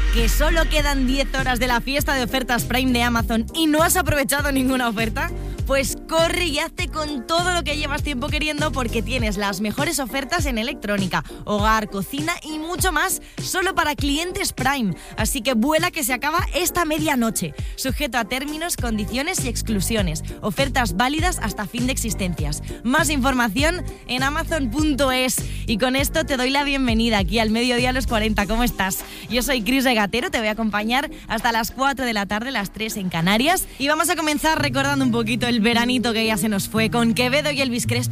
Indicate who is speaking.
Speaker 1: ¿Que solo quedan 10 horas de la fiesta de ofertas Prime de Amazon y no has aprovechado ninguna oferta? Pues corre y hazte con todo lo que llevas tiempo queriendo, porque tienes las mejores ofertas en electrónica, hogar, cocina y mucho más solo para clientes Prime. Así que vuela, que se acaba esta medianoche. Sujeto a términos, condiciones y exclusiones. Ofertas válidas hasta fin de existencias. Más información en amazon.es. Y con esto te doy la bienvenida aquí al Mediodía a los 40. ¿Cómo estás? Yo soy Cris Regatero, te voy a acompañar hasta las 4 de la tarde, las 3 en Canarias. Y vamos a comenzar recordando un poquito el veranito que ya se nos fue con Quevedo y Elvis Crespo.